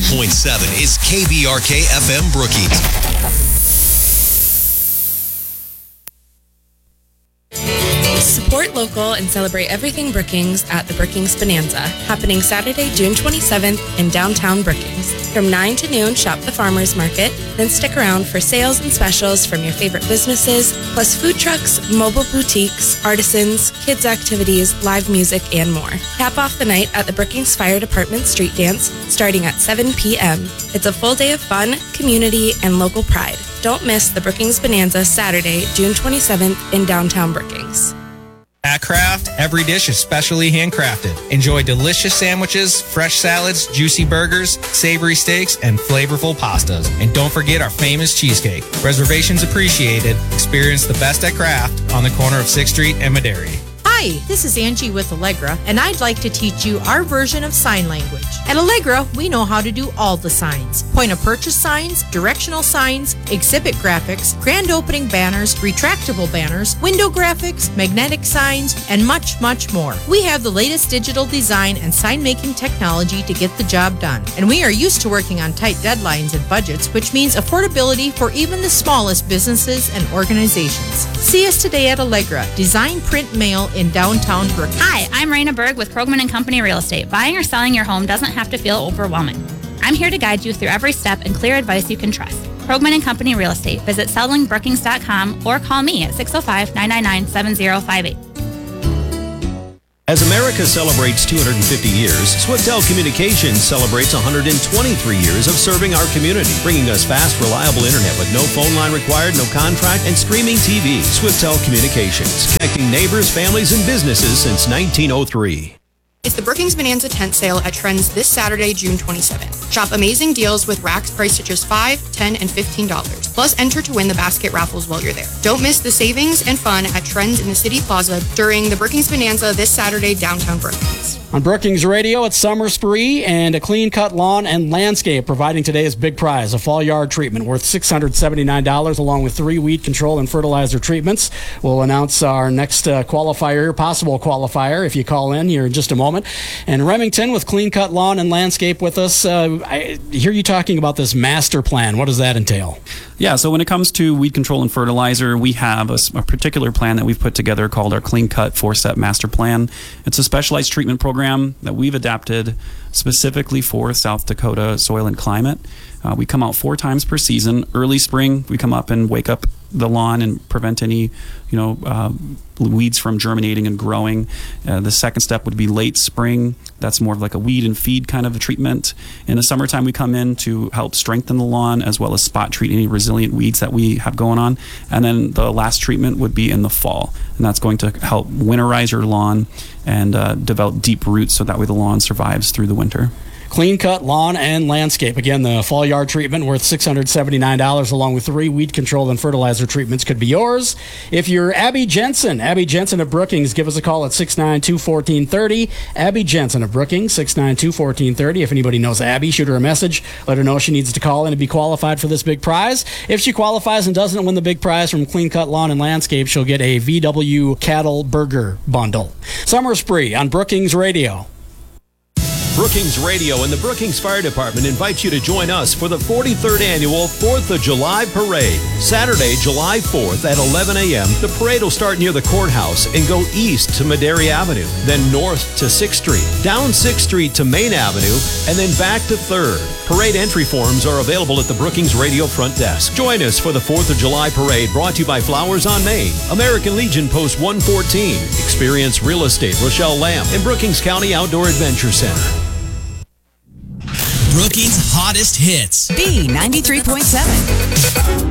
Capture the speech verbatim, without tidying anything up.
point seven is K B R K F M Brookings. Support local and celebrate everything Brookings at the Brookings Bonanza, happening Saturday, June twenty-seventh in downtown Brookings. From nine to noon, shop the farmers market, then stick around for sales and specials from your favorite businesses, plus food trucks, mobile boutiques, artisans, kids activities, live music, and more. Cap off the night at the Brookings Fire Department Street Dance, starting at seven p.m. It's a full day of fun, community, and local pride. Don't miss the Brookings Bonanza Saturday, June twenty-seventh in downtown Brookings. At Kraft, every dish is specially handcrafted. Enjoy delicious sandwiches, fresh salads, juicy burgers, savory steaks, and flavorful pastas. And don't forget our famous cheesecake. Reservations appreciated. Experience the best at Kraft on the corner of sixth Street and Maderi. Hi, this is Angie with Allegra, and I'd like to teach you our version of sign language. At Allegra, we know how to do all the signs. Point of purchase signs, directional signs, exhibit graphics, grand opening banners, retractable banners, window graphics, magnetic signs, and much, much more. We have the latest digital design and sign-making technology to get the job done. And we are used to working on tight deadlines and budgets, which means affordability for even the smallest businesses and organizations. See us today at Allegra, Design, Print, Mail in downtown Brookings. Hi, I'm Raina Berg with Krogman and Company Real Estate. Buying or selling your home doesn't have to feel overwhelming. I'm here to guide you through every step and clear advice you can trust. Krogman and Company Real Estate. Visit selling brookings dot com or call me at six oh five, nine nine nine, seven oh five eight. As America celebrates two hundred fifty years, Swiftel Communications celebrates one hundred twenty-three years of serving our community, bringing us fast, reliable internet with no phone line required, no contract, and streaming T V. Swiftel Communications, connecting neighbors, families, and businesses since nineteen oh three. It's the Brookings Bonanza tent sale at Trends this Saturday, June twenty-seventh. Shop amazing deals with racks priced at just five dollars, ten dollars, and fifteen dollars. Plus, enter to win the basket raffles while you're there. Don't miss the savings and fun at Trends in the City Plaza during the Brookings Bonanza this Saturday, downtown Brookings. On Brookings Radio, it's Summer Spree and a clean-cut lawn and landscape, providing today's big prize, a fall yard treatment worth six hundred seventy-nine dollars, along with three weed control and fertilizer treatments. We'll announce our next uh, qualifier, possible qualifier, if you call in here in just a moment. And Remington with clean-cut lawn and landscape with us. Uh, I hear you talking about this master plan. What does that entail? Yeah, so when it comes to weed control and fertilizer, we have a, a particular plan that we've put together called our Clean Cut four-step master plan. It's a specialized treatment program that we've adapted specifically for South Dakota soil and climate. Uh, we come out four times per season. Early spring, we come up and wake up the lawn and prevent any, you know, uh, weeds from germinating and growing. Uh, the second step would be late spring. That's more of like a weed and feed kind of a treatment. In the summertime, we come in to help strengthen the lawn as well as spot treat any resilient weeds that we have going on. And then the last treatment would be in the fall, and that's going to help winterize your lawn and uh, develop deep roots so that way the lawn survives through the winter. Clean cut lawn and landscape. Again, the fall yard treatment worth six hundred seventy-nine dollars, along with three weed control and fertilizer treatments, could be yours. If you're Abby Jensen, Abby Jensen of Brookings, give us a call at six nine two, one four three oh. Abby Jensen of Brookings, six nine two, one four three oh. If anybody knows Abby, shoot her a message. Let her know she needs to call in to be qualified for this big prize. If she qualifies and doesn't win the big prize from Clean Cut Lawn and Landscape, she'll get a V W Cattle Burger Bundle. Summer Spree on Brookings Radio. Brookings Radio and the Brookings Fire Department invite you to join us for the forty-third Annual fourth of July Parade. Saturday, July fourth at eleven a.m., the parade will start near the courthouse and go east to Maderi Avenue, then north to sixth Street, down sixth Street to Main Avenue, and then back to third. Parade entry forms are available at the Brookings Radio front desk. Join us for the fourth of July Parade, brought to you by Flowers on Main, American Legion Post one fourteen, Experience Real Estate, Rochelle Lamb, and Brookings County Outdoor Adventure Center. Brookings' hottest hits. B ninety-three point seven.